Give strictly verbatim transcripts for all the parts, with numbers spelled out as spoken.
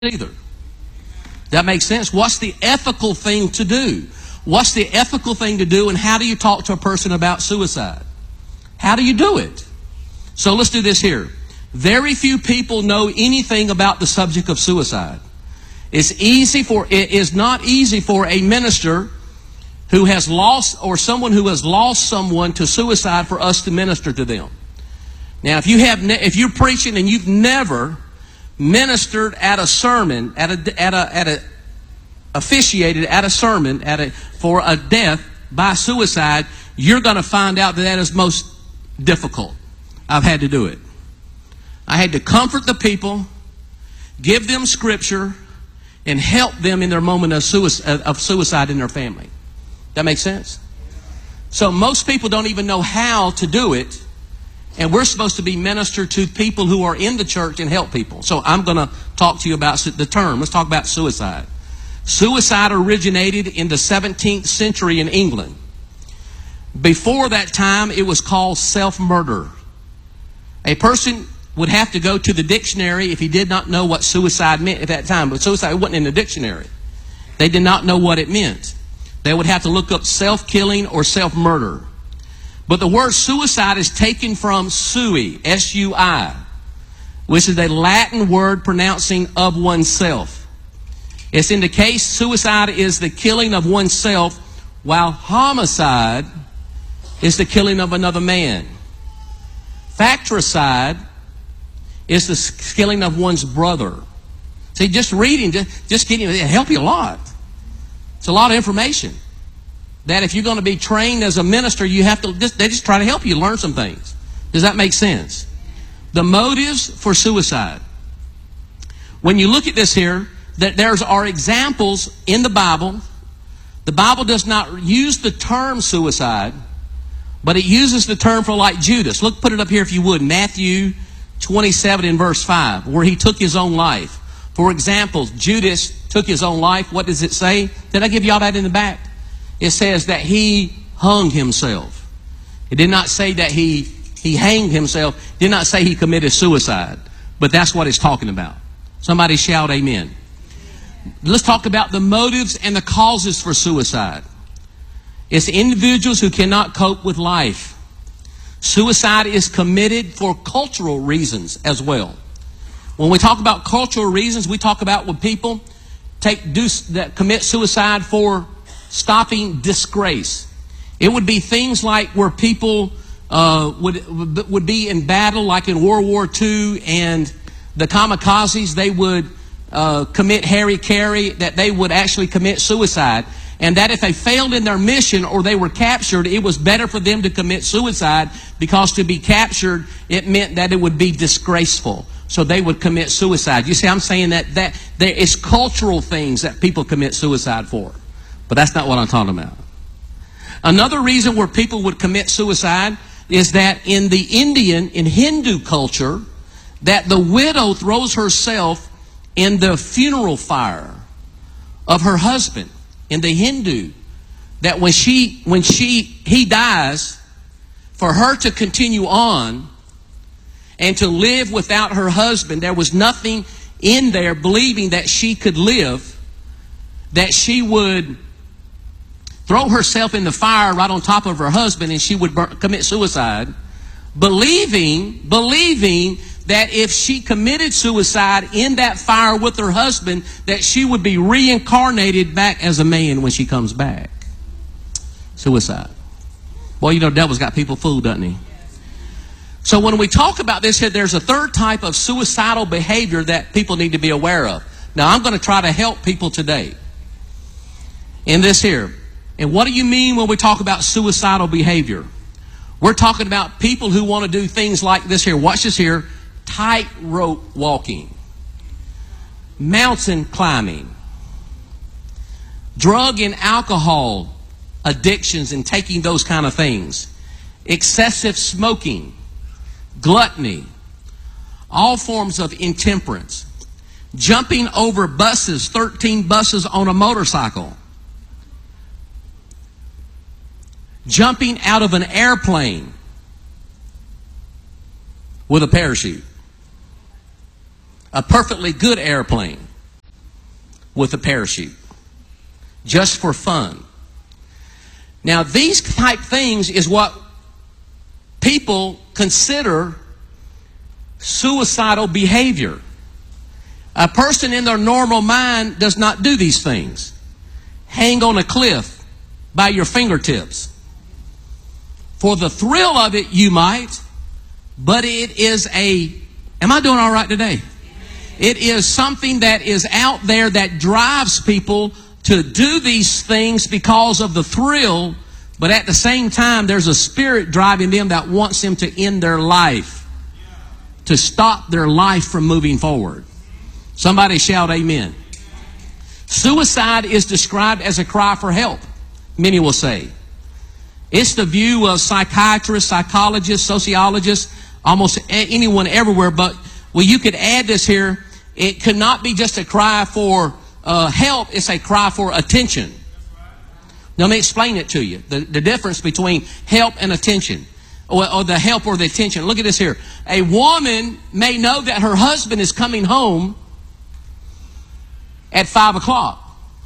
either. That makes sense. What's the ethical thing to do? What's the ethical thing to do, and how do you talk to a person about suicide? How do you do it? So let's do this here. Very few people know anything about the subject of suicide. It's easy for it is not easy for a minister who has lost, or someone who has lost someone to suicide, for us to minister to them. Now, if you have, ne- if you're preaching and you've never ministered at a sermon, at a, at a, at a, officiated at a sermon, at a, for a death by suicide, you're going to find out that that is most difficult. I've had to do it. I had to comfort the people, give them scripture, and help them in their moment of suicide, of suicide in their family. That makes sense? So most people don't even know how to do it. And we're supposed to be minister to people who are in the church and help people. So I'm going to talk to you about the term. Let's talk about suicide. Suicide originated in the seventeenth century in England. Before that time, it was called self-murder. A person would have to go to the dictionary if he did not know what suicide meant at that time. But suicide wasn't in the dictionary. They did not know what it meant. They would have to look up self-killing or self-murder. But the word suicide is taken from sui, S U I, which is a Latin word pronouncing of oneself. It's in the case suicide is the killing of oneself, while homicide is the killing of another man. Factricide is the killing of one's brother. See, just reading, just, just getting, it'll help you a lot. It's a lot of information. That if you're going to be trained as a minister, you have to, just, they just try to help you learn some things. Does that make sense? The motives for suicide. When you look at this here, that there's are examples in the Bible. The Bible does not use the term suicide, but it uses the term for, like Judas. Look, put it up here if you would. Matthew twenty-seven in verse five, where he took his own life. For example, Judas took his own life. What does it say? Did I give you all that in the back? It says that he hung himself. It did not say that he, he hanged himself. It did not say he committed suicide. But that's what it's talking about. Somebody shout amen. Let's talk about the motives and the causes for suicide. It's individuals who cannot cope with life. Suicide is committed for cultural reasons as well. When we talk about cultural reasons, we talk about when people take do, that commit suicide for stopping disgrace. It would be things like where people uh, would would be in battle, like in World War Two, and the kamikazes, they would uh, commit hara-kiri, that they would actually commit suicide. And that if they failed in their mission or they were captured, it was better for them to commit suicide, because to be captured, it meant that it would be disgraceful. So they would commit suicide. You see, I'm saying that, that there is cultural things that people commit suicide for. But that's not what I'm talking about. Another reason where people would commit suicide is that in the Indian, in Hindu culture, that the widow throws herself in the funeral fire of her husband. In the Hindu, that when she, when she, he dies, for her to continue on and to live without her husband, there was nothing in there believing that she could live, that she would throw herself in the fire right on top of her husband and she would burn, commit suicide, believing, believing that if she committed suicide in that fire with her husband, that she would be reincarnated back as a man when she comes back. Suicide. Well, you know, the devil's got people fooled, doesn't he? So when we talk about this here, there's a third type of suicidal behavior that people need to be aware of. Now, I'm going to try to help people today in this here. And what do you mean when we talk about suicidal behavior? We're talking about people who want to do things like this here. Watch this here. Tightrope walking, mountain climbing, drug and alcohol addictions and taking those kind of things, excessive smoking, gluttony, all forms of intemperance, jumping over buses, thirteen buses on a motorcycle, jumping out of an airplane with a parachute. A perfectly good airplane. with a parachute. Just for fun. Now, these type things is what people consider suicidal behavior. A person in their normal mind does not do these things. Hang on a cliff by your fingertips. For the thrill of it, you might, but it is a, am I doing all right today? It is something that is out there that drives people to do these things because of the thrill, but at the same time, there's a spirit driving them that wants them to end their life, to stop their life from moving forward. Somebody shout amen. Suicide is described as a cry for help, many will say. It's the view of psychiatrists, psychologists, sociologists, almost anyone everywhere, but well, you could add this here. It could not be just a cry for uh, help, it's a cry for attention. Now, let me explain it to you. The, the difference between help and attention. Or, or the help or the attention. Look at this here. A woman may know that her husband is coming home at five o'clock.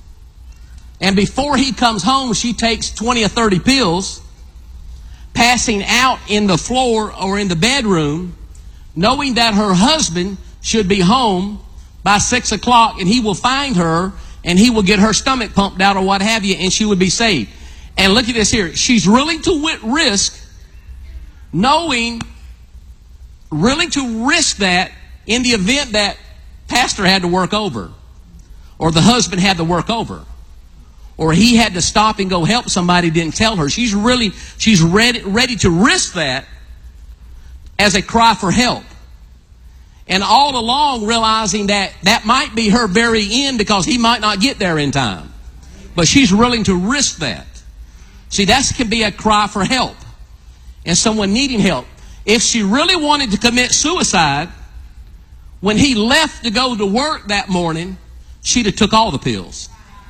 And before he comes home, she takes twenty or thirty pills, passing out in the floor or in the bedroom, knowing that her husband should be home by six o'clock and he will find her and he will get her stomach pumped out or what have you, and she would be saved. And look at this here. She's willing to risk, knowing, willing to risk that in the event that pastor had to work over, or the husband had to work over, or he had to stop and go help somebody, didn't tell her. She's really, she's ready, ready to risk that as a cry for help. And all along realizing that that might be her very end because he might not get there in time. But she's willing to risk that. See, that can be a cry for help and someone needing help. If she really wanted to commit suicide, when he left to go to work that morning, she'd have took all the pills.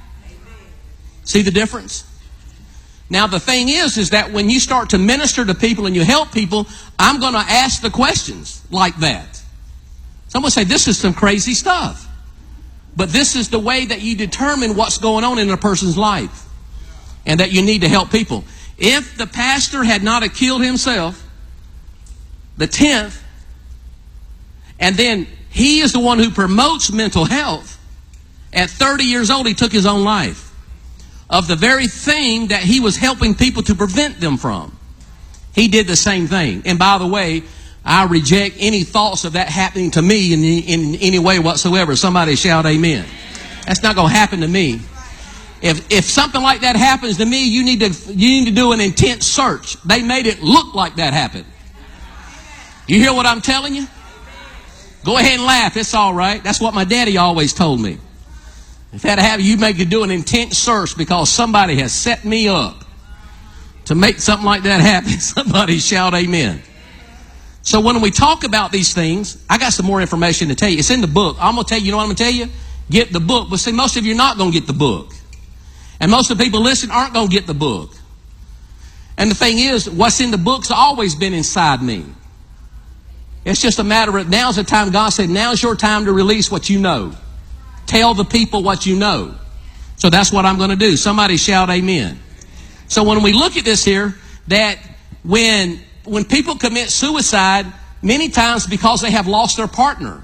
See the difference? Now, the thing is, is that when you start to minister to people and you help people, I'm going to ask the questions like that. Someone say, this is some crazy stuff. But this is the way that you determine what's going on in a person's life. And that you need to help people. If the pastor had not have killed himself, the tenth, and then he is the one who promotes mental health, at thirty years old he took his own life. Of the very thing that he was helping people to prevent them from. He did the same thing. And by the way, I reject any thoughts of that happening to me in, in any way whatsoever. Somebody shout amen. That's not going to happen to me. If if something like that happens to me, you need to you need to do an intense search. They made it look like that happened. You hear what I'm telling you? Go ahead and laugh. It's all right. That's what my daddy always told me. If that happened, you make to do an intense search because somebody has set me up to make something like that happen. Somebody shout amen. So when we talk about these things, I got some more information to tell you. It's in the book. I'm going to tell you, you know what I'm going to tell you? Get the book. But see, most of you are not going to get the book. And most of the people listening aren't going to get the book. And the thing is, what's in the book's always been inside me. It's just a matter of, now's the time God said, now's your time to release what you know. Tell the people what you know. So that's what I'm going to do. Somebody shout amen. So when we look at this here, that when when people commit suicide, many times because they have lost their partner,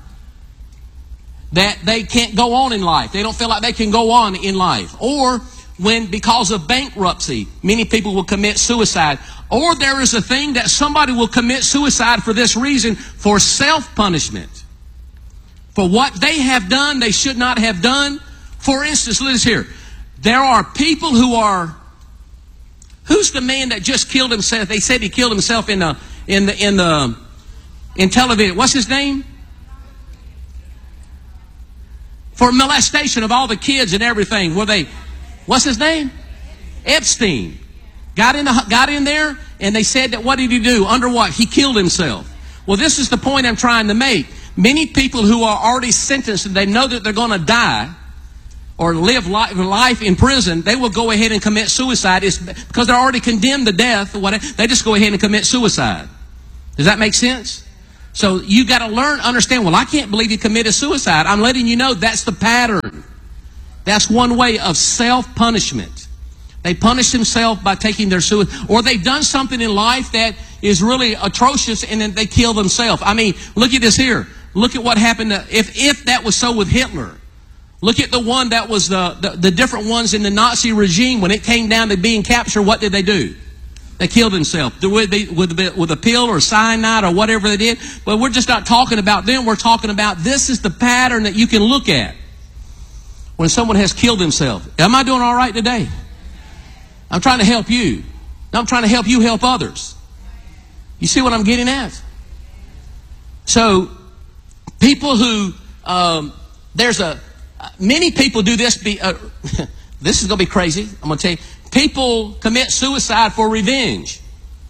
that they can't go on in life. They don't feel like they can go on in life. Or when because of bankruptcy, many people will commit suicide. Or there is a thing that somebody will commit suicide for this reason, for self-punishment. For what they have done, they should not have done. For instance, listen here. There are people who are, who's the man that just killed himself? They said he killed himself in the, in the, in the, in television. What's his name? For molestation of all the kids and everything. Were they, what's his name? Epstein. Got in, the, got in there and they said that what did he do? Under what? He killed himself. Well, this is the point I'm trying to make. Many people who are already sentenced and they know that they're going to die or live life in prison, they will go ahead and commit suicide. It's because they're already condemned to death or whatever. They just go ahead and commit suicide. Does that make sense? So you got to learn, understand, well, I can't believe he committed suicide. I'm letting you know that's the pattern. That's one way of self-punishment. They punish themselves by taking their suicide. Or they've done something in life that is really atrocious and then they kill themselves. I mean, look at this here. Look at what happened to, if, if that was so with Hitler. Look at the one that was the, the, the different ones in the Nazi regime. When it came down to being captured, what did they do? They killed themselves with, with, with a pill or cyanide or whatever they did. But we're just not talking about them. We're talking about this is the pattern that you can look at when someone has killed themselves. Am I doing all right today? I'm trying to help you. I'm trying to help you help others. You see what I'm getting at? So, people who, um, there's a, many people do this. Be, uh, this is going to be crazy. I'm going to tell you. People commit suicide for revenge.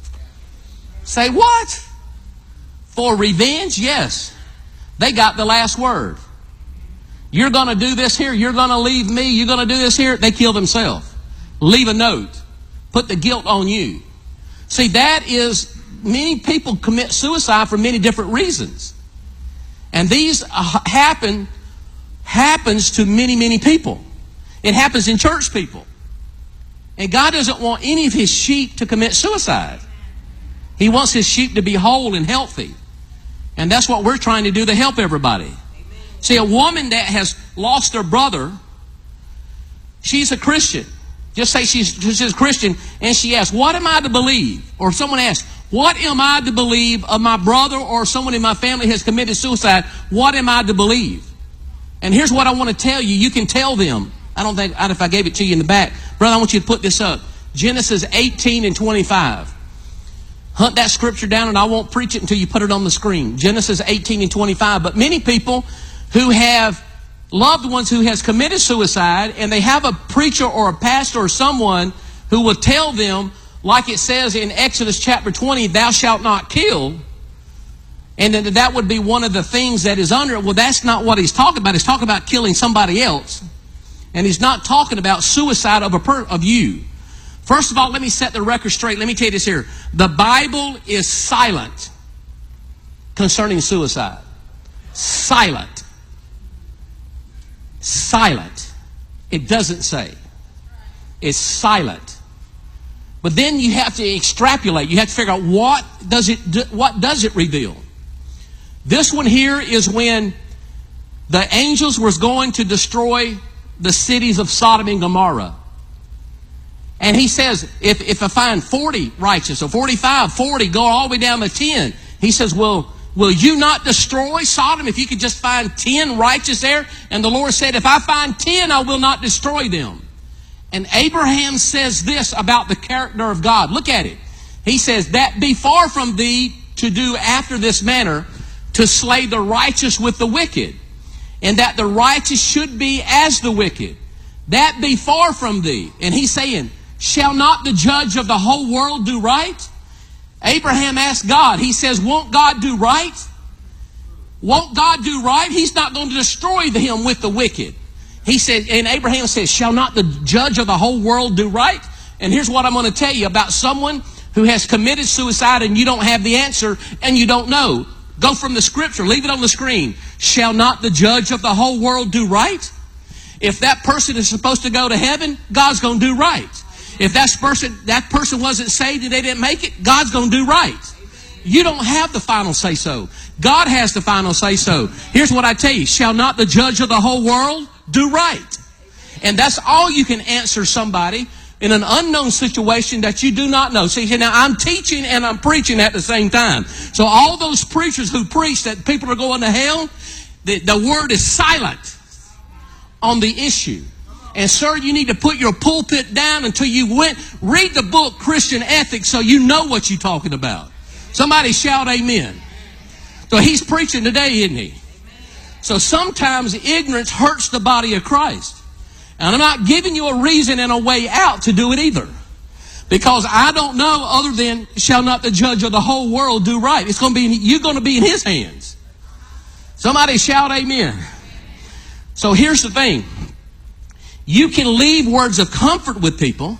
Say what? For revenge? Yes. They got the last word. You're going to do this here. You're going to leave me. You're going to do this here. They kill themselves. Leave a note. Put the guilt on you. See, that is, many people commit suicide for many different reasons. And these happen, happens to many, many people. It happens in church people. And God doesn't want any of His sheep to commit suicide. He wants His sheep to be whole and healthy. And that's what we're trying to do to help everybody. Amen. See, a woman that has lost her brother, she's a Christian. Just say she's, she's a Christian, and she asks, what am I to believe? Or someone asks, what am I to believe of my brother or someone in my family has committed suicide? What am I to believe? And here's what I want to tell you. You can tell them. I don't think, I don't know if I gave it to you in the back. Brother, I want you to put this up. Genesis eighteen and twenty-five. Hunt that scripture down and I won't preach it until you put it on the screen. Genesis eighteen and twenty-five. But many people who have loved ones who has committed suicide and they have a preacher or a pastor or someone who will tell them, like it says in Exodus chapter twenty, thou shalt not kill. And then that would be one of the things that is under it. Well, that's not what he's talking about. He's talking about killing somebody else. And he's not talking about suicide of a per, of you. First of all, let me set the record straight. Let me tell you this here. The Bible is silent concerning suicide. Silent. Silent. It doesn't say. It's silent. But then you have to extrapolate. You have to figure out what does it do, what does it reveal. This one here is when the angels was going to destroy the cities of Sodom and Gomorrah. And he says, if, if I find forty righteous, or forty-five, forty, go all the way down to ten. He says, well, will you not destroy Sodom if you could just find ten righteous there? And the Lord said, if I find ten, I will not destroy them. And Abraham says this about the character of God. Look at it. He says, that be far from thee to do after this manner, to slay the righteous with the wicked, and that the righteous should be as the wicked. That be far from thee. And he's saying, shall not the judge of the whole world do right? Abraham asked God. He says, won't God do right? Won't God do right? He's not going to destroy him with the wicked. He said, and Abraham says, shall not the judge of the whole world do right? And here's what I'm going to tell you about someone who has committed suicide and you don't have the answer and you don't know. Go from the scripture. Leave it on the screen. Shall not the judge of the whole world do right? If that person is supposed to go to heaven, God's going to do right. If that person, that person wasn't saved and they didn't make it, God's going to do right. You don't have the final say-so. God has the final say-so. Here's what I tell you. Shall not the judge of the whole world do right? And that's all you can answer somebody in an unknown situation that you do not know. See, now I'm teaching and I'm preaching at the same time. So all those preachers who preach that people are going to hell, the, the word is silent on the issue. And sir, you need to put your pulpit down until you went, read the book Christian Ethics so you know what you're talking about. Somebody shout amen. So he's preaching today, isn't he? So sometimes ignorance hurts the body of Christ. And I'm not giving you a reason and a way out to do it either. Because I don't know other than shall not the judge of the whole world do right. It's going to be, you're going to be in his hands. Somebody shout amen. So here's the thing. You can leave words of comfort with people.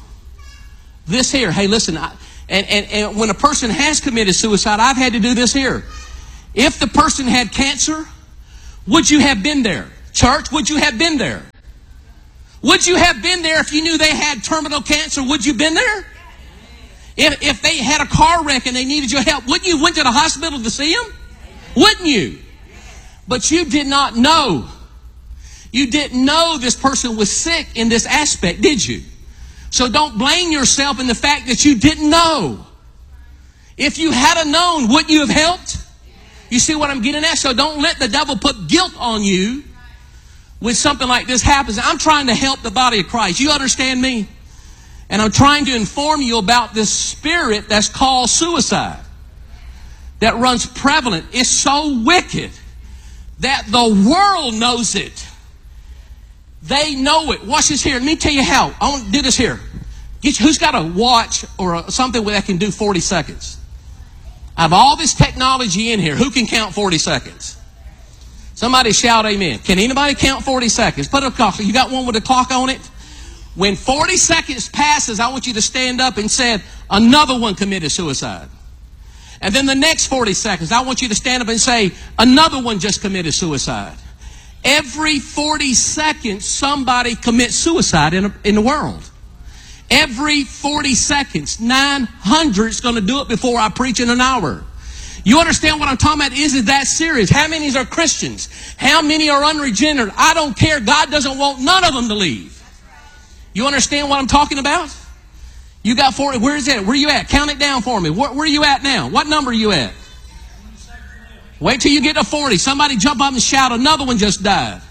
This here, hey listen, I, and, and, and when a person has committed suicide, I've had to do this here. If the person had cancer, would you have been there? Church, would you have been there? Would you have been there if you knew they had terminal cancer? Would you have been there? If, if they had a car wreck and they needed your help, wouldn't you went to the hospital to see them? Wouldn't you? But you did not know. You didn't know this person was sick in this aspect, did you? So don't blame yourself in the fact that you didn't know. If you had known, wouldn't you have helped? You see what I'm getting at? So don't let the devil put guilt on you when something like this happens. I'm trying to help the body of Christ. You understand me? And I'm trying to inform you about this spirit that's called suicide that runs prevalent. It's so wicked that the world knows it. They know it. Watch this here. Let me tell you how. I want to do this here. Get you, who's got a watch or a, something that can do forty seconds? I have all this technology in here. Who can count forty seconds? Somebody shout amen. Can anybody count forty seconds? Put a clock. You got one with a clock on it? When forty seconds passes, I want you to stand up and say, another one committed suicide. And then the next forty seconds, I want you to stand up and say, another one just committed suicide. Every forty seconds, somebody commits suicide in, a, in the world. Every forty seconds, nine hundred is going to do it before I preach in an hour. You understand what I'm talking about? Is it that serious? How many are Christians? How many are unregenerate? I don't care. God doesn't want none of them to leave. You understand what I'm talking about? You got forty. Where is it? Where are you at? Count it down for me. Where, where are you at now? What number are you at? Wait till you get to forty. Somebody jump up and shout, another one just died.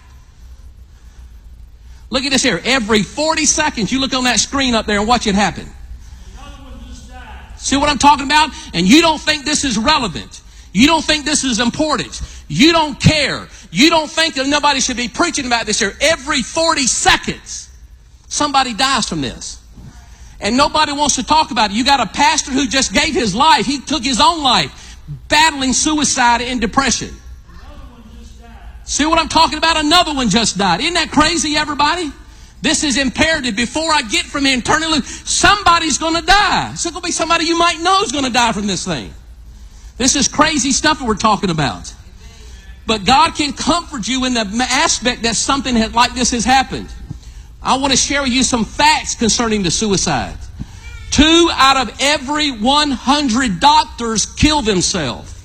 Look at this here. Every forty seconds, you look on that screen up there and watch it happen. Another one just died. See what I'm talking about? And you don't think this is relevant. You don't think this is important. You don't care. You don't think that nobody should be preaching about this here. Every forty seconds, somebody dies from this. And nobody wants to talk about it. You got a pastor who just gave his life. He took his own life, battling suicide and depression. Another one just died. See what I'm talking about? Another one just died. Isn't that crazy, everybody? This is imperative. Before I get from here and turn it loose, somebody's going to die. It's going to be somebody you might know is going to die from this thing. This is crazy stuff that we're talking about. But God can comfort you in the aspect that something like this has happened. I want to share with you some facts concerning the suicide. Two out of every one hundred doctors kill themselves.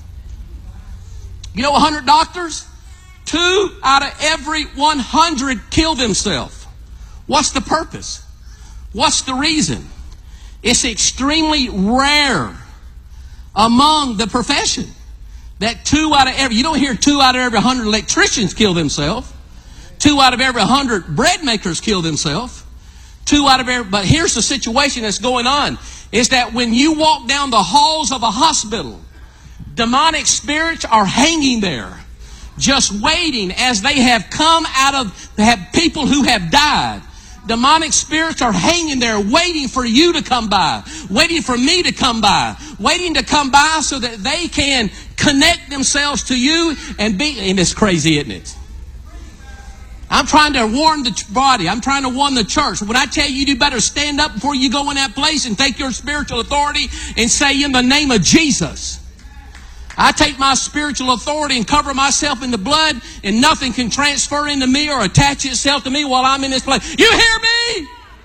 You know one hundred doctors? Two out of every one hundred kill themselves. What's the purpose? What's the reason? It's extremely rare among the profession that two out of every, you don't hear two out of every one hundred electricians kill themselves. Two out of every one hundred bread makers kill themselves. Two out of every, but here's the situation that's going on, is that when you walk down the halls of a hospital, demonic spirits are hanging there, just waiting as they have come out of, they have people who have died. Demonic spirits are hanging there waiting for you to come by, waiting for me to come by, waiting to come by so that they can connect themselves to you and be, and it's crazy, isn't it? I'm trying to warn the body. I'm trying to warn the church. When I tell you, you better stand up before you go in that place and take your spiritual authority and say, in the name of Jesus. I take my spiritual authority and cover myself in the blood, and nothing can transfer into me or attach itself to me while I'm in this place. You hear me?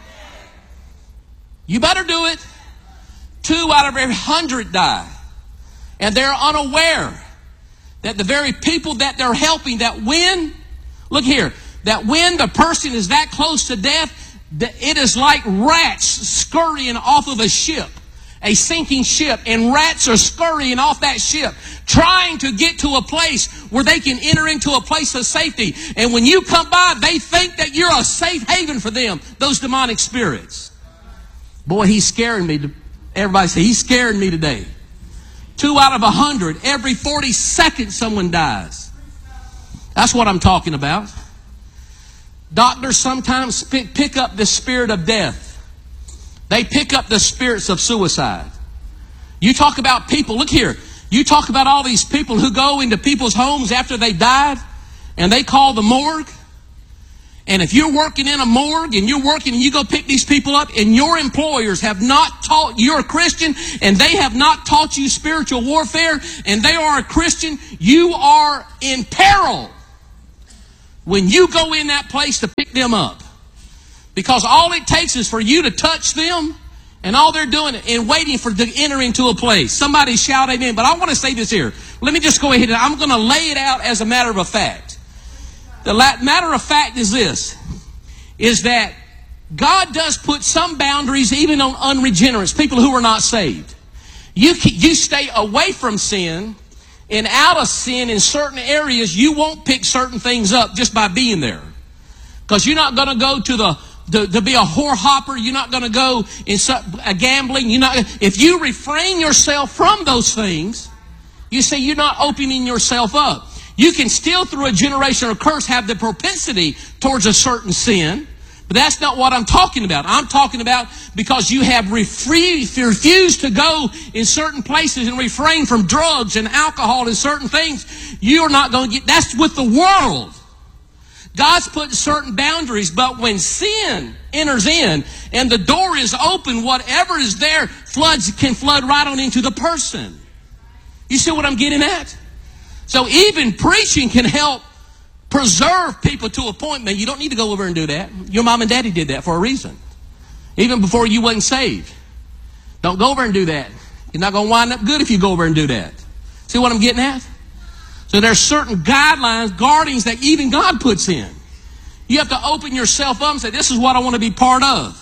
You better do it. Two out of every hundred die. And they're unaware that the very people that they're helping, that when, look here, that when the person is that close to death, it is like rats scurrying off of a ship, a sinking ship, and rats are scurrying off that ship, trying to get to a place where they can enter into a place of safety. And when you come by, they think that you're a safe haven for them, those demonic spirits. Boy, he's scaring me. Everybody say, he's scaring me today. Two out of a hundred, every forty seconds someone dies. That's what I'm talking about. Doctors sometimes pick, pick up the spirit of death. They pick up the spirits of suicide. You talk about people, look here. You talk about all these people who go into people's homes after they died and they call the morgue. And if you're working in a morgue and you're working and you go pick these people up and your employers have not taught, you're a Christian and they have not taught you spiritual warfare and they are a Christian, you are in peril when you go in that place to pick them up. Because all it takes is for you to touch them, and all they're doing and waiting for to enter into a place. Somebody shout amen. But I want to say this here. Let me just go ahead and I'm going to lay it out as a matter of fact. The matter of fact is this, is that God does put some boundaries even on unregenerates, people who are not saved. You, you stay away from sin and out of sin in certain areas. You won't pick certain things up just by being there. Because you're not going to go to the To, to be a whore hopper. You're not going to go in a gambling. You're not. If you refrain yourself from those things, you say you're not opening yourself up. You can still, through a generational curse, have the propensity towards a certain sin. But that's not what I'm talking about. I'm talking about because you have refused, refused to go in certain places and refrain from drugs and alcohol and certain things. You're not going to get. That's with the world. God's put certain boundaries, but when sin enters in and the door is open, whatever is there floods can flood right on into the person. You see what I'm getting at? So even preaching can help preserve people to a point. Man, you don't need to go over and do that. Your mom and daddy did that for a reason. Even before you wasn't saved. Don't go over and do that. You're not going to wind up good if you go over and do that. See what I'm getting at? So there's certain guidelines, guardings that even God puts in. You have to open yourself up and say, this is what I want to be part of.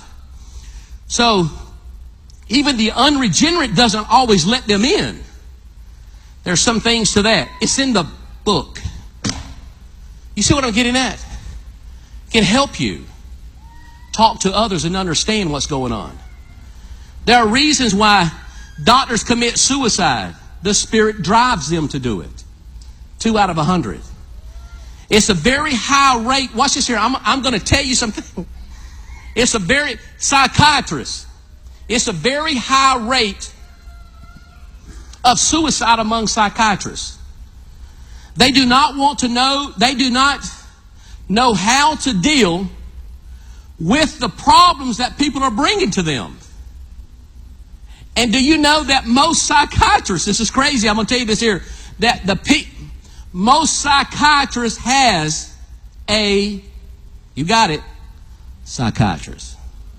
So even the unregenerate doesn't always let them in. There's some things to that. It's in the book. You see what I'm getting at? It can help you talk to others and understand what's going on. There are reasons why doctors commit suicide. The Spirit drives them to do it. Two out of a hundred. It's a very high rate. Watch this here. I'm, I'm going to tell you something. It's a very, psychiatrists. It's a very high rate of suicide among psychiatrists. They do not want to know, they do not know how to deal with the problems that people are bringing to them. And do you know that most psychiatrists, this is crazy, I'm going to tell you this here, that the pe- most psychiatrists has a, you got it, psychiatrist.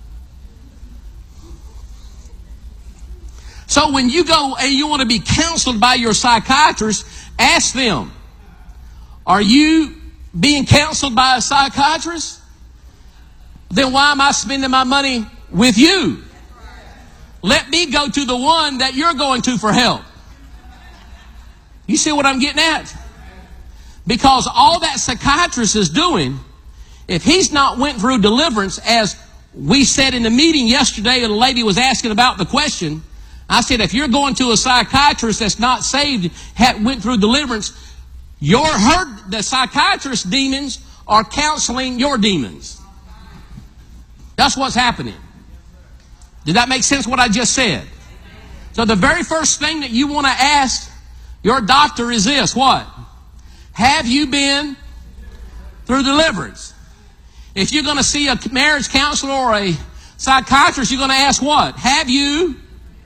So when you go and you want to be counseled by your psychiatrist, ask them, are you being counseled by a psychiatrist? Then why am I spending my money with you? Let me go to the one that you're going to for help. You see what I'm getting at? Because all that psychiatrist is doing, if he's not went through deliverance, as we said in the meeting yesterday, and the lady was asking about the question, I said, if you're going to a psychiatrist that's not saved, had went through deliverance, your her, the psychiatrist's demons are counseling your demons. That's what's happening. Did that make sense what I just said? So the very first thing that you want to ask your doctor is this, what? Have you been through deliverance? If you're going to see a marriage counselor or a psychiatrist, you're going to ask what? Have you?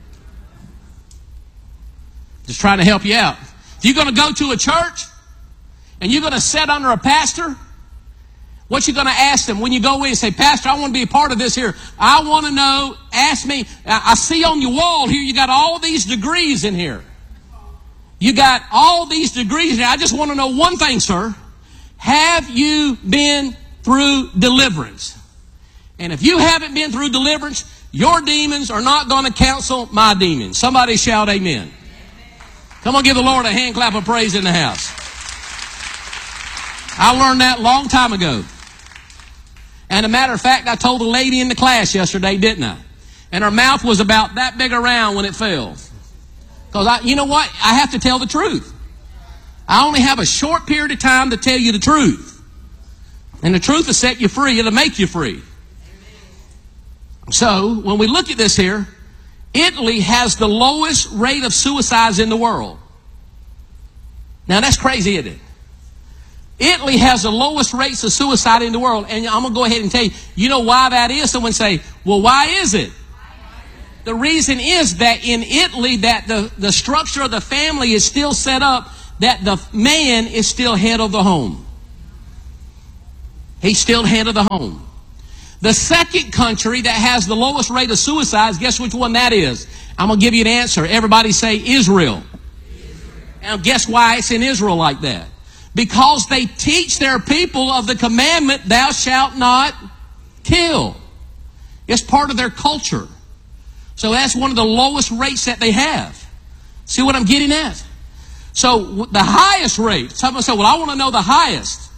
Just trying to help you out. If you're going to go to a church and you're going to sit under a pastor, what you going to ask them when you go in and say, Pastor, I want to be a part of this here. I want to know, ask me, I see on your wall here, you got all these degrees in here. You got all these degrees here. I just want to know one thing, sir. Have you been through deliverance? And if you haven't been through deliverance, your demons are not going to counsel my demons. Somebody shout amen. Come on, give the Lord a hand clap of praise in the house. I learned that a long time ago. And a matter of fact, I told a lady in the class yesterday, didn't I? And her mouth was about that big around when it fell. Because I, you know what? I have to tell the truth. I only have a short period of time to tell you the truth. And the truth will set you free. It'll make you free. So, when we look at this here, Italy has the lowest rate of suicides in the world. Now, that's crazy, isn't it? Italy has the lowest rates of suicide in the world. And I'm going to go ahead and tell you, you know why that is? Someone say, well, why is it? The reason is that in Italy, that the, the structure of the family is still set up that the man is still head of the home. He's still head of the home. The second country that has the lowest rate of suicides, guess which one that is? I'm going to give you an answer. Everybody say Israel. And guess why it's in Israel like that? Because they teach their people of the commandment, thou shalt not kill. It's part of their culture. So that's one of the lowest rates that they have. See what I'm getting at? So the highest rate, someone said, well, I want to know the highest.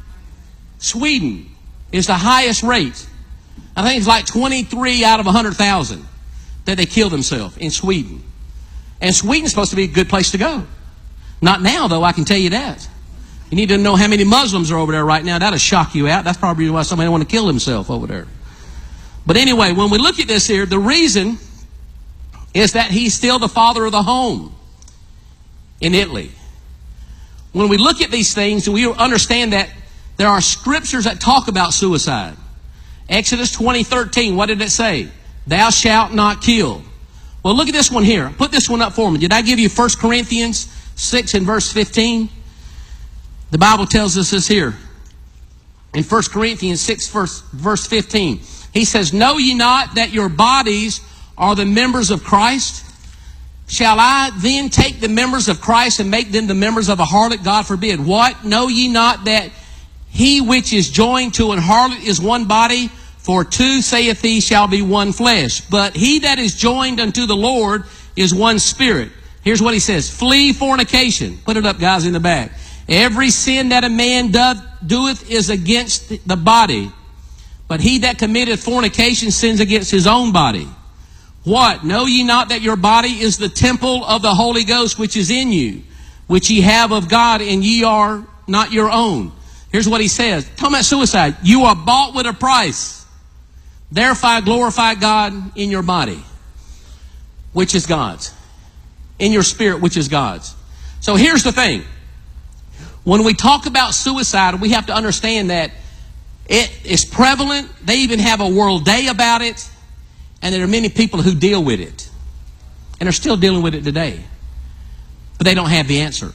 Sweden is the highest rate. I think it's like twenty-three out of one hundred thousand that they kill themselves in Sweden. And Sweden's supposed to be a good place to go. Not now, though, I can tell you that. You need to know how many Muslims are over there right now. That'll shock you out. That's probably why somebody want to kill himself over there. But anyway, when we look at this here, the reason is that he's still the father of the home in Italy. When we look at these things, we understand that there are scriptures that talk about suicide. Exodus twenty thirteen, what did it say? Thou shalt not kill. Well, look at this one here. Put this one up for me. Did I give you First Corinthians six and verse fifteen? The Bible tells us this here. In First Corinthians six verse, verse fifteen. He says, know ye not that your bodies are the members of Christ? Shall I then take the members of Christ and make them the members of a harlot? God forbid. What? Know ye not that he which is joined to an harlot is one body? For two, saith he, shall be one flesh. But he that is joined unto the Lord is one spirit. Here's what he says. Flee fornication. Put it up, guys, in the back. Every sin that a man doth, doeth is against the body. But he that committeth fornication sins against his own body. What? Know ye not that your body is the temple of the Holy Ghost which is in you, which ye have of God, and ye are not your own? Here's what he says. Talking about suicide. You are bought with a price. Therefore glorify God in your body, which is God's. In your spirit, which is God's. So here's the thing. When we talk about suicide, we have to understand that it is prevalent. They even have a World Day about it. And there are many people who deal with it. And are still dealing with it today. But they don't have the answer.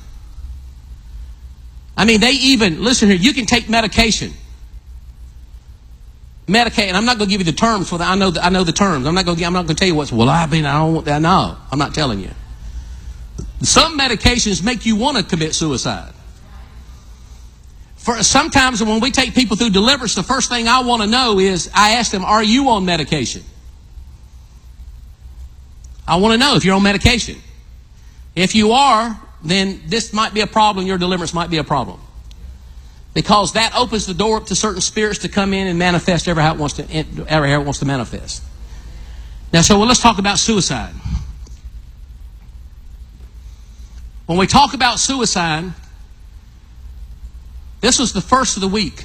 I mean, they even, listen here, you can take medication. Medicaid, and I'm not going to give you the terms for that. I know the, I know the terms. I'm not going to I'm not going to tell you what's, well, I mean, I don't want that. No, I'm not telling you. Some medications make you want to commit suicide. For sometimes when we take people through deliverance, the first thing I want to know is, I ask them, are you on medication? I want to know if you're on medication. If you are, then this might be a problem. Your deliverance might be a problem. Because that opens the door up to certain spirits to come in and manifest ever how it wants to, ever how it wants to manifest. Now, so well, let's talk about suicide. When we talk about suicide, this was the first of the week.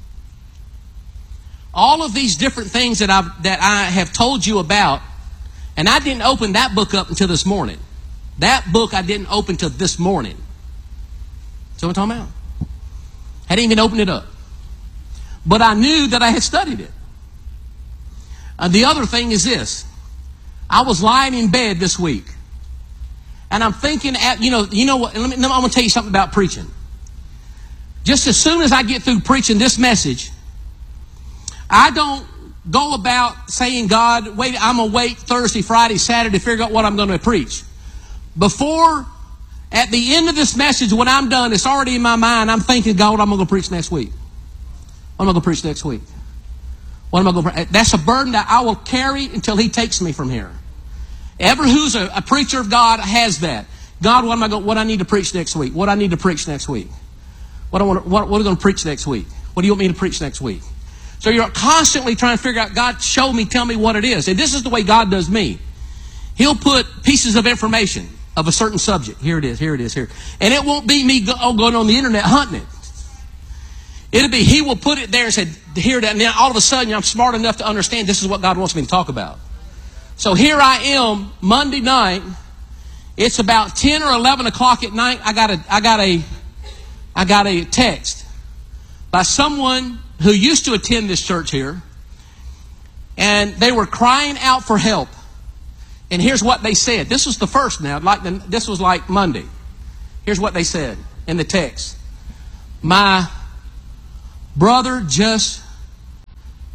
All of these different things that I've, that I have told you about, and I didn't open that book up until this morning. That book I didn't open until this morning. So what I'm talking about? I didn't even open it up. But I knew that I had studied it. Uh, the other thing is this. I was lying in bed this week. And I'm thinking, at, you know, you know what? Let me, I'm going to tell you something about preaching. Just as soon as I get through preaching this message, I don't go about saying, God, wait, I'm going to wait Thursday, Friday, Saturday to figure out what I'm going to preach. Before, at the end of this message, when I'm done, it's already in my mind. I'm thinking, God, what am I going to preach next week? What am I going to preach next week? What am I going to preach? That's a burden that I will carry until He takes me from here. Ever who's a, a preacher of God has that. God, what am I going? What I need to preach next week? What I need to preach next week? What I want? What, what are we going to preach next week? What do you want me to preach next week? So you're constantly trying to figure out, God, show me, tell me what it is. And this is the way God does me. He'll put pieces of information of a certain subject. Here it is, here it is, here. And it won't be me go, oh, going on the internet hunting it. It'll be, He will put it there and say, here, that. And then all of a sudden, I'm smart enough to understand this is what God wants me to talk about. So here I am, Monday night. It's about ten or eleven o'clock at night. I got a, I got a, I got a text by someone who used to attend this church here. And they were crying out for help. And here's what they said. This was the first now. Like the, this was like Monday. Here's what they said in the text. My brother just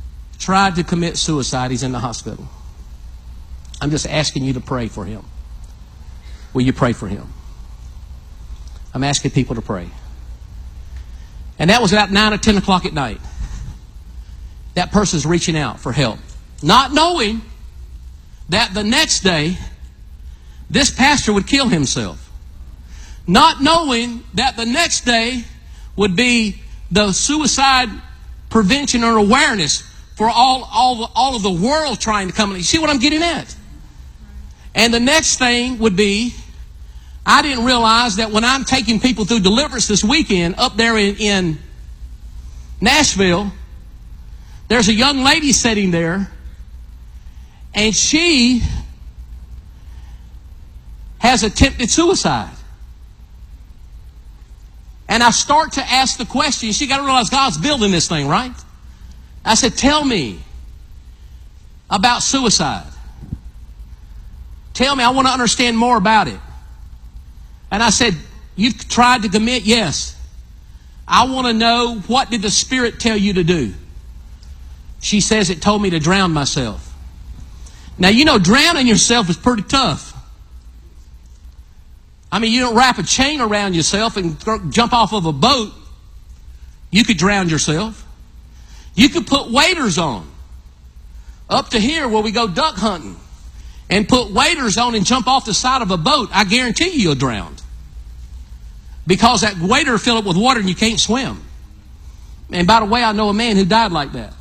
tried to commit suicide. He's in the hospital. I'm just asking you to pray for him. Will you pray for him? I'm asking people to pray. And that was about nine or ten o'clock at night. That person's reaching out for help, not knowing that the next day this pastor would kill himself, not knowing that the next day would be the suicide prevention or awareness for all, all, all of the world trying to come. You see what I'm getting at? And the next thing would be, I didn't realize that when I'm taking people through deliverance this weekend up there in, in Nashville, there's a young lady sitting there, and she has attempted suicide. And I start to ask the question, she got to realize God's building this thing, right? I said, tell me about suicide. Tell me, I want to understand more about it. And I said, you've tried to commit? Yes. I want to know, what did the Spirit tell you to do? She says, it told me to drown myself. Now, you know, drowning yourself is pretty tough. I mean, you don't wrap a chain around yourself and jump off of a boat. You could drown yourself. You could put waders on. Up to here where we go duck hunting. And put waders on and jump off the side of a boat. I guarantee you you'll drown. Because that wader will fill up with water and you can't swim. And by the way, I know a man who died like that.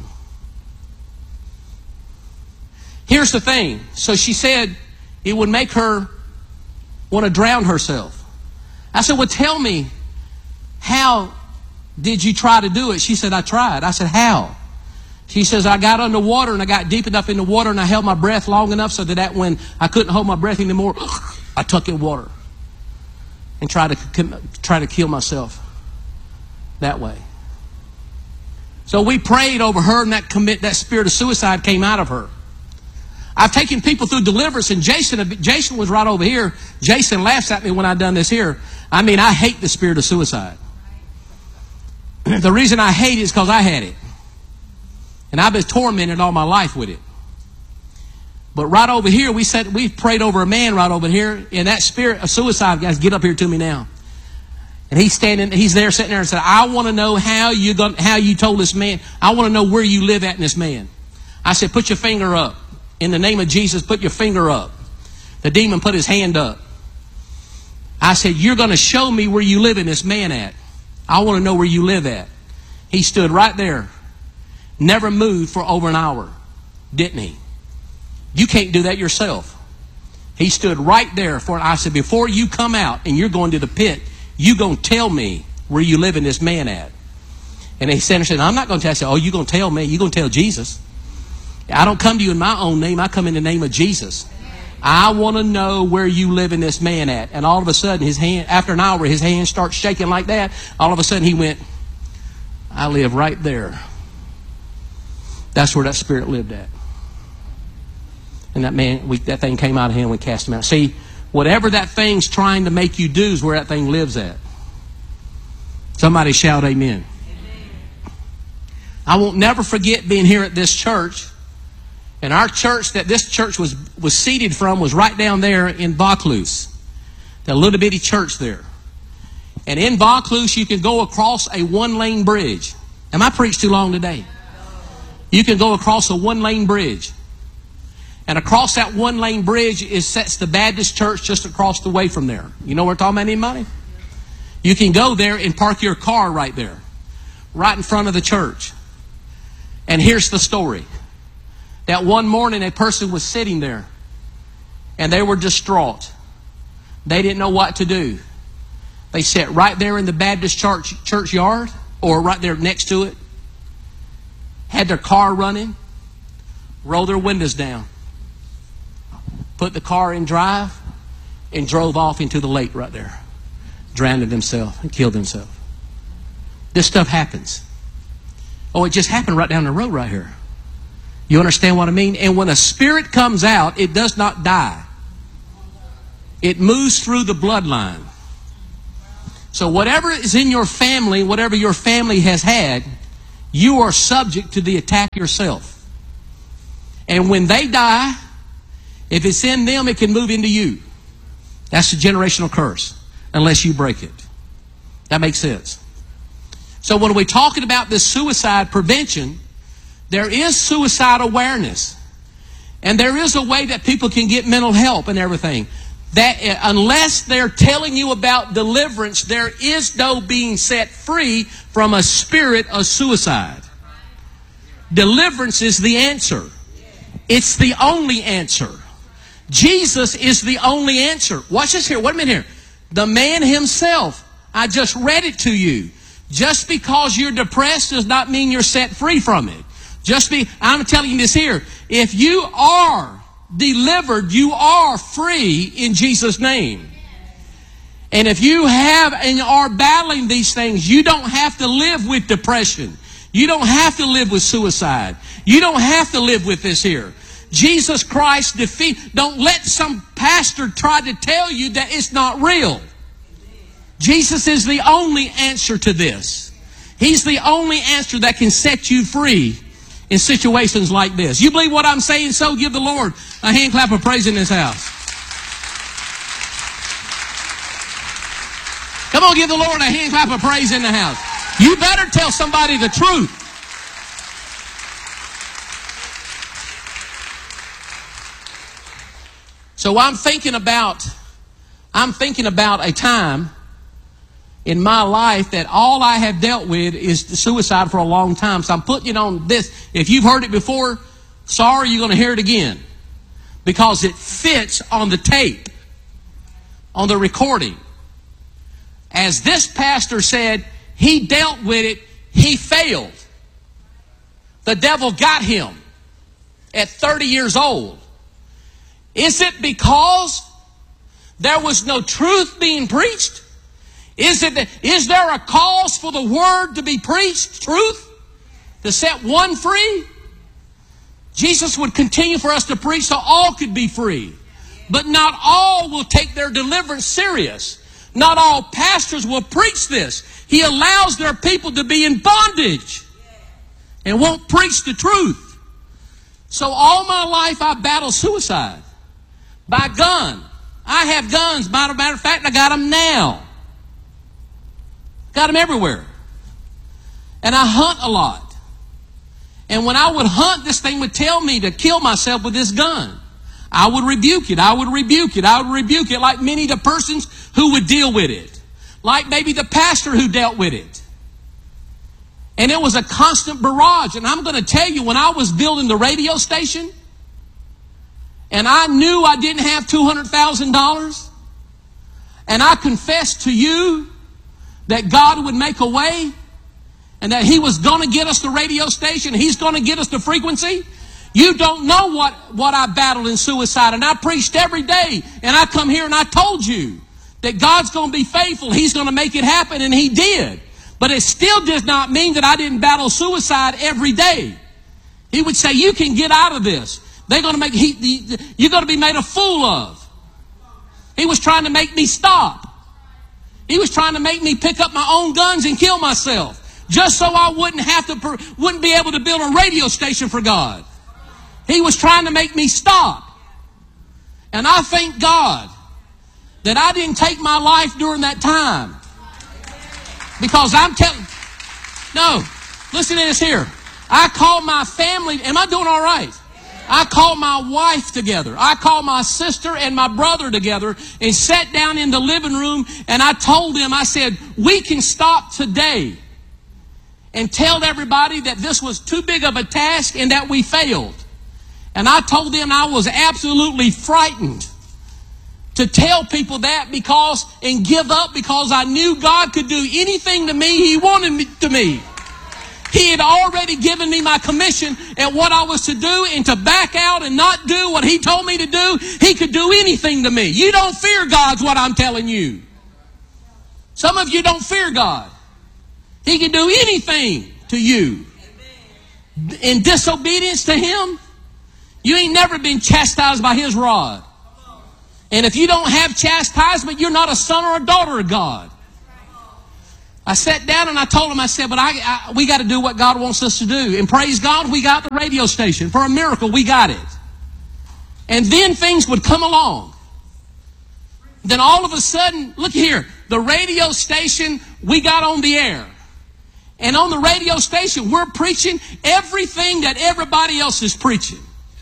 Here's the thing. So she said it would make her want to drown herself. I said, well, tell me, how did you try to do it? She said, I tried. I said, how? She says, I got underwater and I got deep enough in the water and I held my breath long enough so that, that when I couldn't hold my breath anymore, I took in water and tried to, try to kill myself that way. So we prayed over her, and that commit, that spirit of suicide came out of her. I've taken people through deliverance, and Jason, Jason was right over here. Jason laughs at me when I've done this here. I mean, I hate the spirit of suicide. The reason I hate it is because I had it. And I've been tormented all my life with it. But right over here, we said, we prayed over a man right over here, and that spirit of suicide, guys, get up here to me now. And he's standing, he's there sitting there and said, I want to know how you got, how you told this man. I want to know where you live at in this man. I said, put your finger up. In the name of Jesus, put your finger up. The demon put his hand up. I said, you're going to show me where you live in this man at. I want to know where you live at. He stood right there. Never moved for over an hour. Didn't he? You can't do that yourself. He stood right there for, I said, before you come out and you're going to the pit, you going to tell me where you live in this man at. And he said, I'm not going to tell you. I said, oh, you're going to tell me. You're going to tell Jesus. I don't come to you in my own name. I come in the name of Jesus. I want to know where you live in this man at. And all of a sudden, his hand, after an hour, his hand starts shaking like that. All of a sudden, he went, I live right there. That's where that spirit lived at. And that man, we, that thing came out of him and we cast him out. See, whatever that thing's trying to make you do is where that thing lives at. Somebody shout amen. Amen. I won't never forget being here at this church. And our church that this church was, was seated from was right down there in Vaucluse. That little bitty church there. And in Vaucluse, you can go across a one-lane bridge. Am I preached too long today? You can go across a one-lane bridge. And across that one-lane bridge is sets the Baptist church just across the way from there. You know what we're talking about, anybody? You can go there and park your car right there. Right in front of the church. And here's the story. That one morning a person was sitting there. And they were distraught. They didn't know what to do. They sat right there in the Baptist church churchyard, or right there next to it. Had their car running. Rolled their windows down. Put the car in drive. And drove off into the lake right there. Drowned themselves and killed themselves. This stuff happens. Oh, it just happened right down the road right here. You understand what I mean? And when a spirit comes out, it does not die. It moves through the bloodline. So whatever is in your family, whatever your family has had, you are subject to the attack yourself. And when they die, if it's in them, it can move into you. That's the generational curse, unless you break it. That makes sense. So when we're talking about this suicide prevention, there is suicide awareness. And there is a way that people can get mental help and everything. That unless they're telling you about deliverance, there is no being set free from a spirit of suicide. Deliverance is the answer. It's the only answer. Jesus is the only answer. Watch this here. Wait a minute here. The man himself, I just read it to you. Just because you're depressed does not mean you're set free from it. Just be, I'm telling you this here. If you are delivered, you are free in Jesus' name. And if you have and are battling these things, you don't have to live with depression. You don't have to live with suicide. You don't have to live with this here. Jesus Christ defeat. Don't let some pastor try to tell you that it's not real. Jesus is the only answer to this. He's the only answer that can set you free in situations like this. You believe what I'm saying? So give the Lord a hand clap of praise in this house. Come on, give the Lord a hand clap of praise in the house. You better tell somebody the truth. So I'm thinking about, I'm thinking about a time in my life that all I have dealt with is suicide for a long time. So I'm putting it on this. If you've heard it before, sorry, you're going to hear it again. Because it fits on the tape, on the recording. As this pastor said, he dealt with it, he failed. The devil got him at thirty years old. Is it because there was no truth being preached? Is it that, is there a cause for the word to be preached, truth, to set one free? Jesus would continue for us to preach so all could be free. But not all will take their deliverance serious. Not all pastors will preach this. He allows their people to be in bondage and won't preach the truth. So all my life I battled suicide by gun. I have guns. Matter of fact, I got them now. Got them everywhere. And I hunt a lot. And when I would hunt, this thing would tell me to kill myself with this gun. I would rebuke it. I would rebuke it. I would rebuke it like many of the persons who would deal with it. Like maybe the pastor who dealt with it. And it was a constant barrage. And I'm going to tell you, when I was building the radio station, and I knew I didn't have two hundred thousand dollars, and I confessed to you that God would make a way, and that He was going to get us the radio station, He's going to get us the frequency. You don't know what, what I battled in suicide, and I preached every day, and I come here and I told you that God's going to be faithful, He's going to make it happen, and He did. But it still does not mean that I didn't battle suicide every day. He would say, you can get out of this. They're going to make, he, he, you're going to be made a fool of. He was trying to make me stop. He was trying to make me pick up my own guns and kill myself, just so I wouldn't have to, wouldn't be able to build a radio station for God. He was trying to make me stop. And I thank God that I didn't take my life during that time. Because I'm telling, no, listen to this here. I called my family, am I doing all right? I called my wife together. I called my sister and my brother together and sat down in the living room, and I told them, I said, we can stop today and tell everybody that this was too big of a task and that we failed. And I told them I was absolutely frightened to tell people that because and give up because I knew God could do anything to me He wanted me to me. He had already given me my commission and what I was to do, and to back out and not do what He told me to do, He could do anything to me. You don't fear God's what I'm telling you. Some of you don't fear God. He can do anything to you. In disobedience to Him, you ain't never been chastised by His rod. And if you don't have chastisement, you're not a son or a daughter of God. I sat down and I told him, I said, but I, I we got to do what God wants us to do. And praise God, we got the radio station. For a miracle, we got it. And then things would come along. Then all of a sudden, look here, the radio station, we got on the air. And on the radio station, we're preaching everything that everybody else is preaching.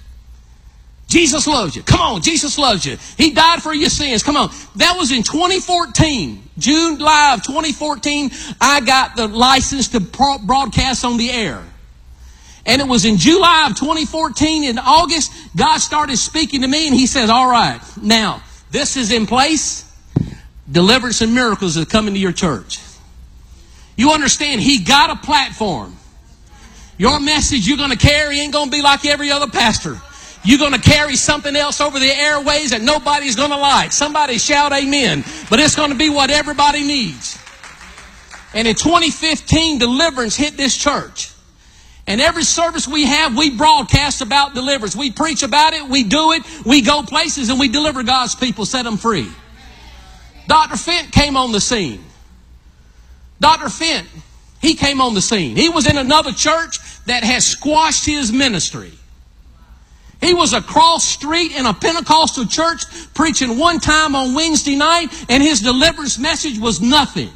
Jesus loves you. Come on, Jesus loves you. He died for your sins. Come on. That was in twenty fourteen. June, July of twenty fourteen, I got the license to broadcast on the air. And it was in July of twenty fourteen, in August, God started speaking to me and He says, all right, now, this is in place. Deliverance and miracles are coming to your church. You understand, He got a platform. Your message you're going to carry ain't going to be like every other pastor. You're going to carry something else over the airways that nobody's going to like. Somebody shout amen. But it's going to be what everybody needs. And in twenty fifteen, deliverance hit this church. And every service we have, we broadcast about deliverance. We preach about it, we do it, we go places, and we deliver God's people, set them free. Doctor Fent came on the scene. Doctor Fent, he came on the scene. He was in another church that has squashed his ministry. He was across street in a Pentecostal church preaching one time on Wednesday night, and his deliverance message was nothing.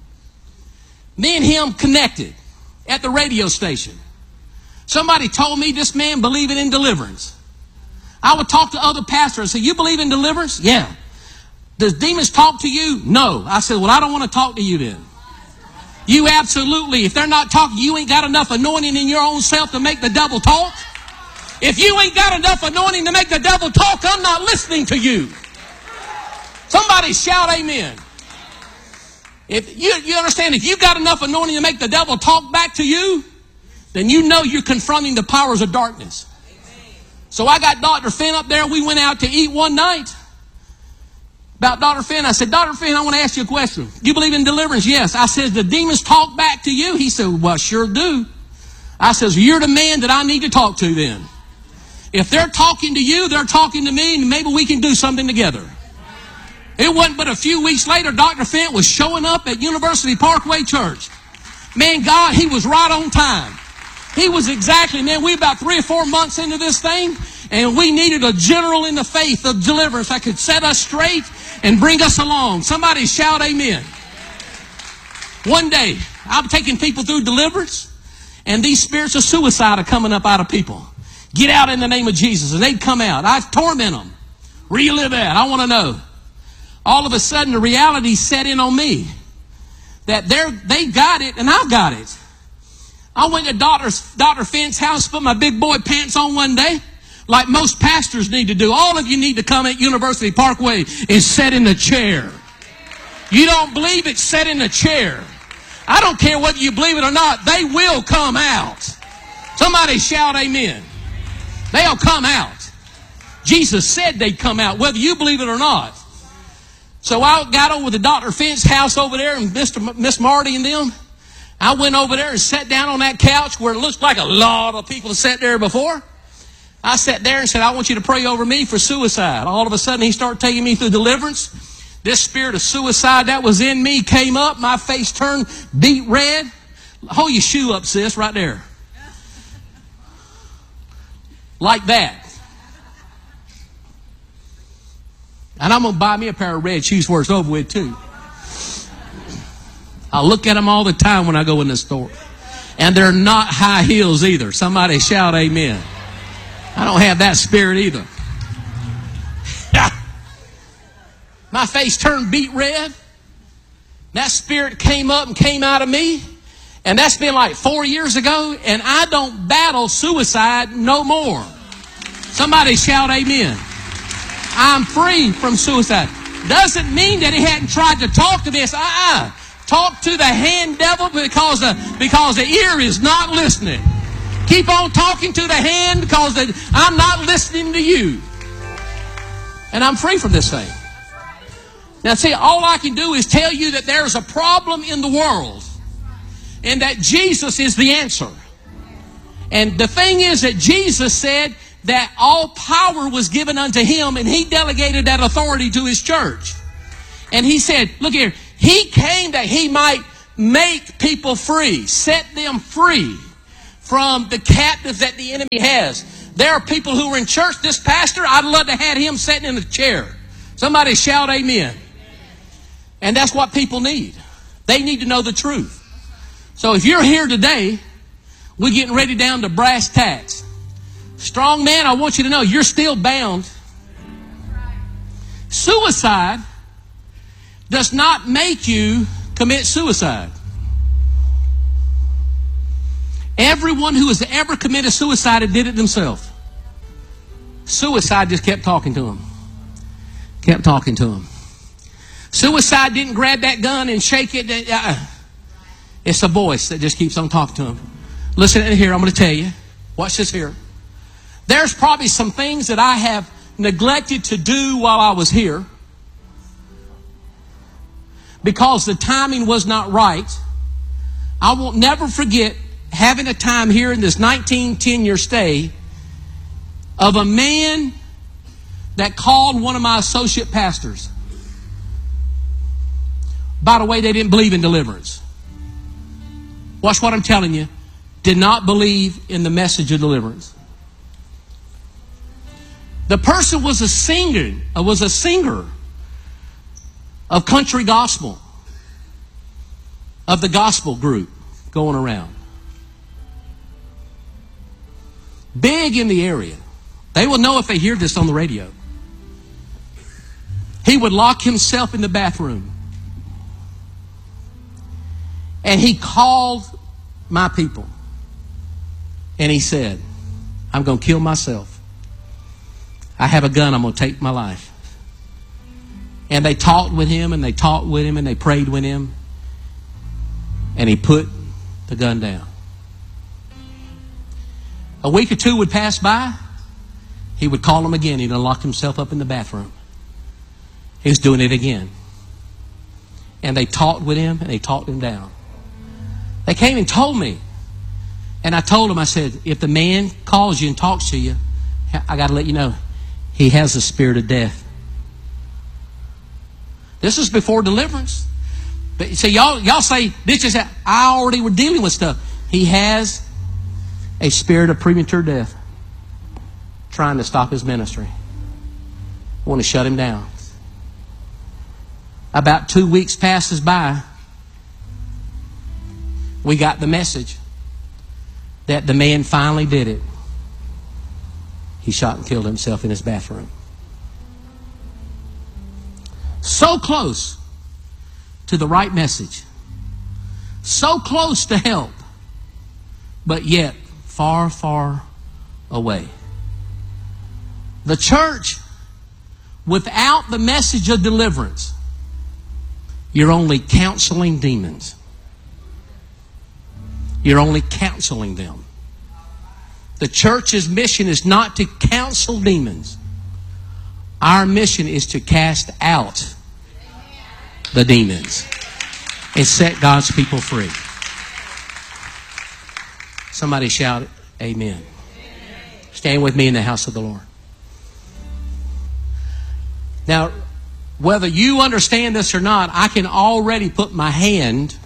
Me and him connected at the radio station. Somebody told me this man believed in deliverance. I would talk to other pastors and say, you believe in deliverance? Yeah. Does demons talk to you? No. I said, well, I don't want to talk to you then. You absolutely, if they're not talking, you ain't got enough anointing in your own self to make the devil talk. If you ain't got enough anointing to make the devil talk, I'm not listening to you. Somebody shout amen. If you, you understand, if you got enough anointing to make the devil talk back to you, then you know you're confronting the powers of darkness. So I got Doctor Fent up there. We went out to eat one night. About Doctor Fent, I said, Doctor Fent, I want to ask you a question. You believe in deliverance? Yes. I said, the demons talk back to you? He said, well, sure do. I says, you're the man that I need to talk to then. If they're talking to you, they're talking to me, and maybe we can do something together. It wasn't but a few weeks later, Doctor Fent was showing up at University Parkway Church. Man, God, he was right on time. He was exactly, man, we about three or four months into this thing, and we needed a general in the faith of deliverance that could set us straight and bring us along. Somebody shout amen. One day, I'm taking people through deliverance, and these spirits of suicide are coming up out of people. Get out in the name of Jesus. And they'd come out. I'd torment them. Where you live at? I want to know. All of a sudden, the reality set in on me. That they're, they got it and I've got it. I went to Doctor Doctor Fent's house, put my big boy pants on one day. Like most pastors need to do. All of you need to come at University Parkway and sit in the chair. You don't believe it, sit in the chair. I don't care whether you believe it or not. They will come out. Somebody shout amen. They'll come out. Jesus said they'd come out, whether you believe it or not. So I got over to Doctor Fent's house over there, and Mister M- Miss Marty and them. I went over there and sat down on that couch where it looks like a lot of people have sat there before. I sat there and said, I want you to pray over me for suicide. All of a sudden, he started taking me through deliverance. This spirit of suicide that was in me came up. My face turned beet red. Hold your shoe up, sis, right there. Like that. And I'm going to buy me a pair of red shoes before it's over with too. I look at them all the time when I go in the store. And they're not high heels either. Somebody shout amen. I don't have that spirit either. My face turned beet red. That spirit came up and came out of me. And that's been like four years ago. And I don't battle suicide no more. Somebody shout amen. I'm free from suicide. Doesn't mean that he hadn't tried to talk to this. Uh-uh. Talk to the hand devil because the, because the ear is not listening. Keep on talking to the hand because the, I'm not listening to you. And I'm free from this thing. Now see, all I can do is tell you that there's a problem in the world and that Jesus is the answer. And the thing is that Jesus said that all power was given unto him and he delegated that authority to his church. And he said, look here, he came that he might make people free, set them free from the captives that the enemy has. There are people who are in church. This pastor, I'd love to have him sitting in a chair. Somebody shout amen. And that's what people need. They need to know the truth. So if you're here today, we're getting ready down to brass tacks. Strong man, I want you to know you're still bound. Suicide does not make you commit suicide. Everyone who has ever committed suicide did it themselves. Suicide just kept talking to them. Kept talking to them. Suicide didn't grab that gun and shake it. It's a voice that just keeps on talking to them. Listen in here, I'm going to tell you. Watch this here. There's probably some things that I have neglected to do while I was here because the timing was not right. I will never forget having a time here in this nineteen ten year stay of a man that called one of my associate pastors. By the way, they didn't believe in deliverance. Watch what I'm telling you. Did not believe in the message of deliverance. The person was a singer, was a singer of country gospel, of the gospel group going around. Big in the area. They will know if they hear this on the radio. He would lock himself in the bathroom. And he called my people. And he said, I'm going to kill myself. I have a gun. I'm going to take my life. And they talked with him and they talked with him and they prayed with him. And he put the gun down. A week or two would pass by. He would call him again. He'd lock himself up in the bathroom. He was doing it again. And they talked with him and they talked him down. They came and told me. And I told him, I said, if the man calls you and talks to you, I got to let you know, he has a spirit of death. This is before deliverance. But see, y'all, y'all say, this is, I already were dealing with stuff. He has a spirit of premature death trying to stop his ministry. I want to shut him down. About two weeks passes by. We got the message that the man finally did it. He shot and killed himself in his bathroom. So close to the right message. So close to help. But yet far, far away. The church, without the message of deliverance, you're only counseling demons. You're only counseling them. The church's mission is not to counsel demons. Our mission is to cast out the demons and set God's people free. Somebody shout, amen. Stand with me in the house of the Lord. Now, whether you understand this or not, I can already put my hand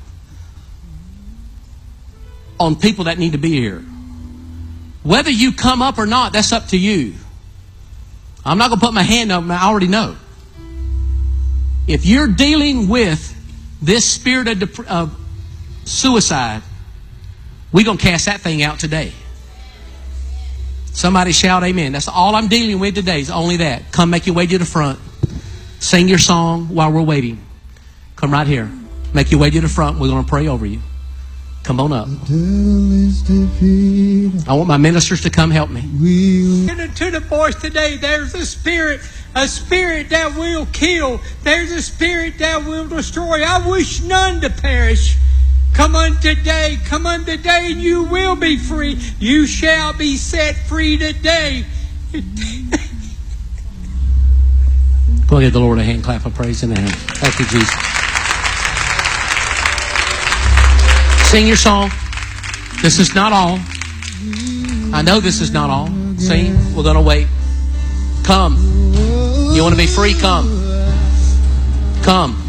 on people that need to be here. Whether you come up or not, that's up to you. I'm not going to put my hand up. I already know. If you're dealing with this spirit of, dep- of suicide, we're going to cast that thing out today. Somebody shout amen. That's all I'm dealing with today is only that. Come make your way to the front. Sing your song while we're waiting. Come right here. Make your way to the front. We're going to pray over you. Come on up. I want my ministers to come help me. To the voice today, there's a spirit, a spirit that will kill. There's a spirit that will destroy. I wish none to perish. Come on today, come on today, and you will be free. You shall be set free today. Go give the Lord a hand clap of praise in the hand. Thank you, Jesus. Sing your song. This is not all. I know this is not all. Sing. We're going to wait. Come. You want to be free? Come. Come.